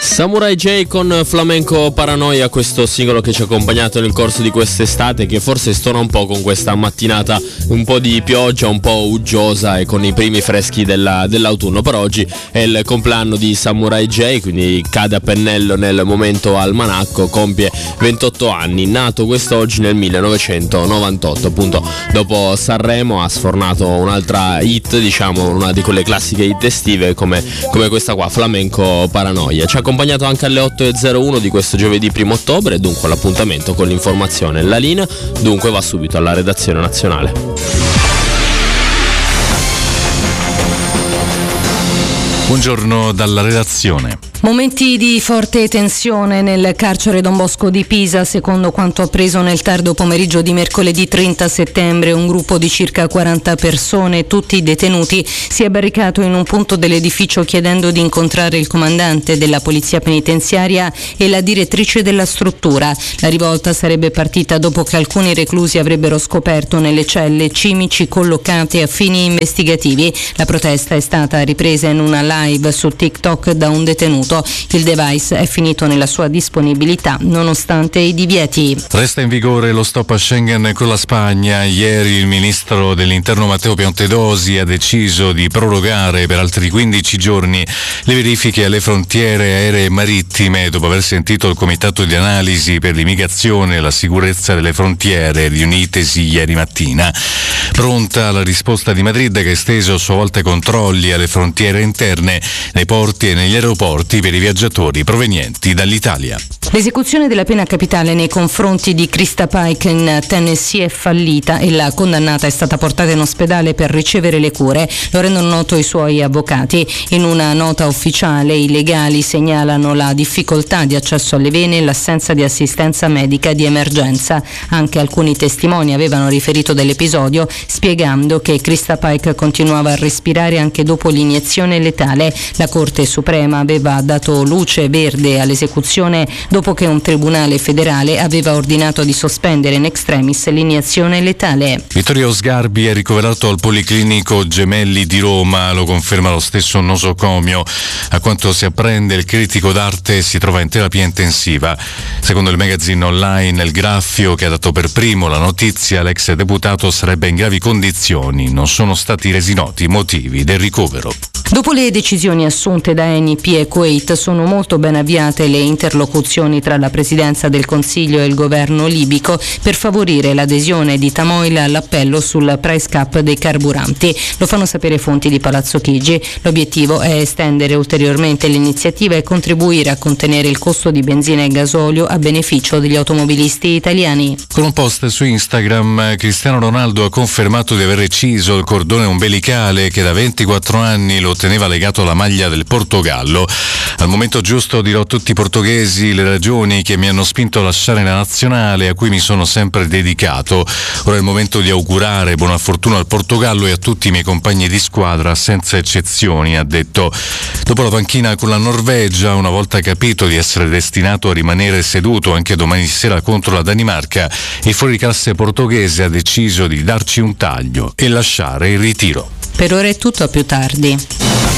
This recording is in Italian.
Samurai J con Flamenco Paranoia, questo singolo che ci ha accompagnato nel corso di quest'estate, che forse stona un po' con questa mattinata un po' di pioggia, un po' uggiosa e con i primi freschi dell'autunno. Per oggi è il compleanno di Samurai J, quindi cade a pennello nel momento almanacco, compie 28 anni, nato quest'oggi nel 1998, appunto dopo Sanremo ha sfornato un'altra hit, diciamo una di quelle classiche hit estive come questa qua, Flamenco Paranoia. Ci ha accompagnato anche alle 8.01 di questo giovedì 1 ottobre, dunque l'appuntamento con l'informazione in la linea, dunque va subito alla redazione nazionale. Buongiorno dalla redazione. Momenti di forte tensione nel carcere Don Bosco di Pisa, secondo quanto appreso nel tardo pomeriggio di mercoledì 30 settembre. Un gruppo di circa 40 persone, tutti detenuti, si è barricato in un punto dell'edificio chiedendo di incontrare il comandante della polizia penitenziaria e la direttrice della struttura. La rivolta sarebbe partita dopo che alcuni reclusi avrebbero scoperto nelle celle cimici collocati a fini investigativi. La protesta è stata ripresa in una live su TikTok da un detenuto. Il device è finito nella sua disponibilità nonostante i divieti. Resta in vigore lo stop a Schengen con la Spagna. Ieri il ministro dell'Interno Matteo Piantedosi ha deciso di prorogare per altri 15 giorni le verifiche alle frontiere aeree e marittime dopo aver sentito il Comitato di Analisi per l'Immigrazione e la Sicurezza delle Frontiere riunitesi ieri mattina. Pronta la risposta di Madrid, che ha esteso a sua volta i controlli alle frontiere interne nei porti e negli aeroporti per i viaggiatori provenienti dall'Italia. L'esecuzione della pena capitale nei confronti di Krista Pike in Tennessee è fallita e la condannata è stata portata in ospedale per ricevere le cure. Lo rendono noto i suoi avvocati. In una nota ufficiale i legali segnalano la difficoltà di accesso alle vene e l'assenza di assistenza medica di emergenza. Anche alcuni testimoni avevano riferito dell'episodio, spiegando che Krista Pike continuava a respirare anche dopo l'iniezione letale. La Corte Suprema aveva dato luce verde all'esecuzione dopo che un tribunale federale aveva ordinato di sospendere in extremis l'iniezione letale. Vittorio Sgarbi è ricoverato al Policlinico Gemelli di Roma, lo conferma lo stesso nosocomio. A quanto si apprende, il critico d'arte si trova in terapia intensiva. Secondo il magazine online Il Graffio, che ha dato per primo la notizia, l'ex deputato sarebbe in gravi condizioni. Non sono stati resi noti i motivi del ricovero. Dopo le decisioni assunte da ENI e Kuwait, sono molto ben avviate le interlocuzioni tra la Presidenza del Consiglio e il governo libico per favorire l'adesione di Tamoil all'appello sul price cap dei carburanti. Lo fanno sapere fonti di Palazzo Chigi. L'obiettivo è estendere ulteriormente l'iniziativa e contribuire a contenere il costo di benzina e gasolio a beneficio degli automobilisti italiani. Con un post su Instagram, Cristiano Ronaldo ha confermato di aver reciso il cordone ombelicale che da 24 anni lo teneva legato alla maglia del Portogallo. Al momento giusto dirò a tutti i portoghesi le ragioni che mi hanno spinto a lasciare la nazionale, a cui mi sono sempre dedicato. Ora è il momento di augurare buona fortuna al Portogallo e a tutti i miei compagni di squadra, senza eccezioni, ha detto. Dopo la panchina con la Norvegia, una volta capito di essere destinato a rimanere seduto anche domani sera contro la Danimarca, il fuoriclasse portoghese ha deciso di darci un taglio e lasciare il ritiro. Per ora è tutto, a più tardi.